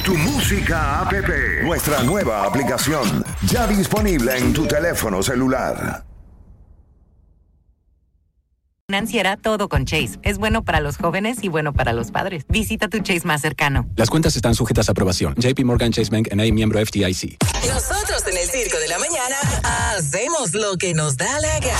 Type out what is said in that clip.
Tu música app. Nuestra nueva aplicación. Ya disponible en tu teléfono celular. Financiera, todo con Chase. Es bueno para los jóvenes y bueno para los padres. Visita tu Chase más cercano. Las cuentas están sujetas a aprobación. JP Morgan Chase Bank N.A., miembro FDIC. Nosotros en el Circo de la Mañana hacemos lo que nos da la gana.